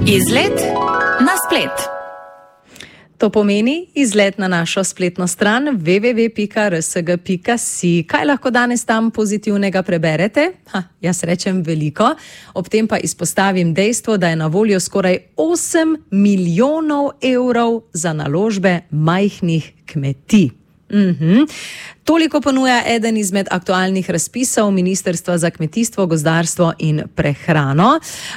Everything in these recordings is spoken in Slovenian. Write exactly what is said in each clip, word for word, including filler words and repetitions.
Izlet na splet. To pomeni izlet na našo spletno stran w w w pika r s g pika si. Kaj lahko danes tam pozitivnega preberete? Ha, jaz rečem veliko. Ob tem pa izpostavim dejstvo, da je na voljo skoraj osem milijonov evrov za naložbe majhnih kmetij. Mhm. Toliko ponuja eden izmed aktualnih razpisov Ministrstva za kmetijstvo, gozdarstvo in prehrano.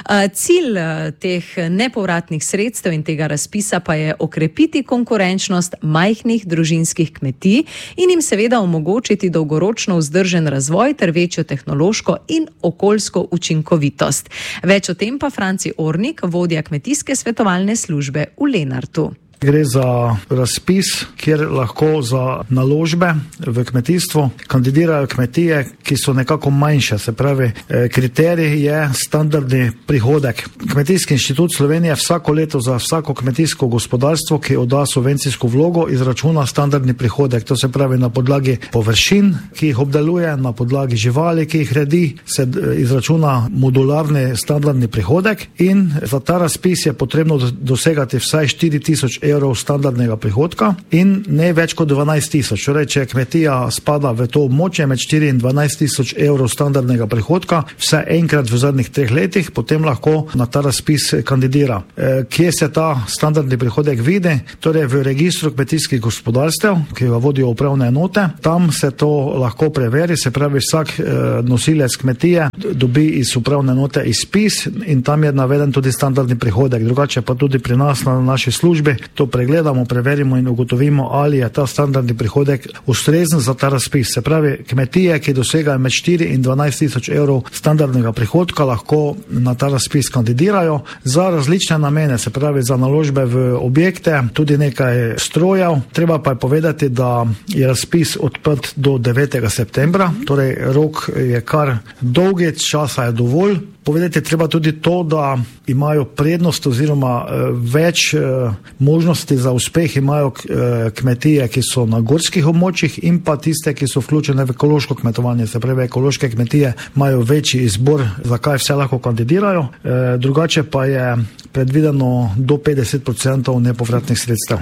Cilj teh nepovratnih sredstev in tega razpisa pa je okrepiti konkurenčnost majhnih družinskih kmetij in jim seveda omogočiti dolgoročno vzdržen razvoj ter večjo tehnološko in okoljsko učinkovitost. Več o tem pa Franci Ornik, vodja kmetijske svetovalne službe v Lenartu. Gre za razpis, kjer lahko za naložbe v kmetijstvo kandidirajo kmetije, ki so nekako manjše. Se pravi, kriterij je standardni prihodek. Kmetijski inštitut Slovenije vsako leto za vsako kmetijsko gospodarstvo, ki odda subvencijsko vlogo, izračuna standardni prihodek. To se pravi na podlagi površin, ki jih obdeluje, na podlagi živali, ki jih redi, se izračuna modularni standardni prihodek in za ta razpis je potrebno dosegati vsaj štiri tisoč evrov standardnega prihodka in ne več kot dvanajst tisoč. Torej, če kmetija spada v to območje med štiri in dvanajst tisoč evrov standardnega prihodka, vse enkrat v zadnjih treh letih, potem lahko na ta razpis kandidira. E, kje se ta standardni prihodek vidi? Torej, v registru kmetijskih gospodarstev, ki ga vodijo upravne enote, tam se to lahko preveri, se pravi, vsak e, nosilec kmetije dobi iz upravne enote izpis in tam je naveden tudi standardni prihodek. Drugače pa tudi pri nas na naši službi to pregledamo, preverimo in ugotovimo, ali je ta standardni prihodek ustrezen za ta razpis. Se pravi, kmetije, ki dosegajo med štiri in dvanajst tisoč evrov standardnega prihodka, lahko na ta razpis kandidirajo za različne namene, se pravi za naložbe v objekte, tudi nekaj strojev. Treba pa je povedati, da je razpis odprt do devetega septembra, torej rok je kar dolgi, časa je dovolj. Povedati treba tudi to, da imajo prednost oziroma več možnosti za uspeh imajo kmetije, ki so na gorskih območjih in pa tiste, ki so vključene v ekološko kmetovanje. Se pravi, ekološke kmetije imajo večji izbor, zakaj vse lahko kandidirajo. Drugače pa je predvideno do petdeset procentov nepovratnih sredstev.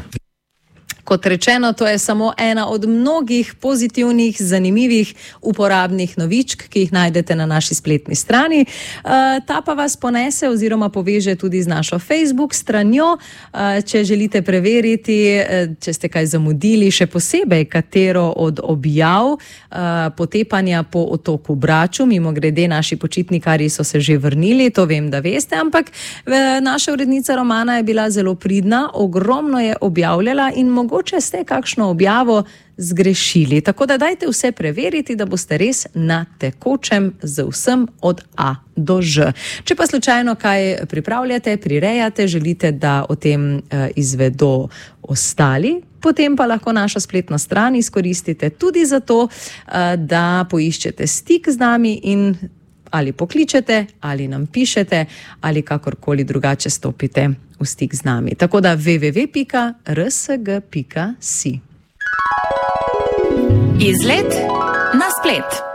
Kot rečeno, to je samo ena od mnogih pozitivnih, zanimivih, uporabnih novičk, ki jih najdete na naši spletni strani. E, ta pa vas ponese oziroma poveže tudi z našo Facebook stranjo. E, če želite preveriti, če ste kaj zamudili, še posebej katero od objav e, potepanja po otoku Braču. Mimo grede, naši počitnikarji so se že vrnili, to vem, da veste, ampak e, naša urednica Romana je bila zelo pridna, ogromno je objavljala in mogoče Mogoče ste kakšno objavo zgrešili. Tako da dajte vse preveriti, da boste res na tekočem z vsem od A do Ž. Če pa slučajno kaj pripravljate, prirejate, želite, da o tem eh, izvedo ostali, potem pa lahko našo spletno stran izkoristite tudi za to, eh, da poiščete stik z nami in ali pokličete, ali nam pišete, ali kakorkoli drugače stopite v stik z nami. Tako da w w w pika r s g pika si. Izlet na splet.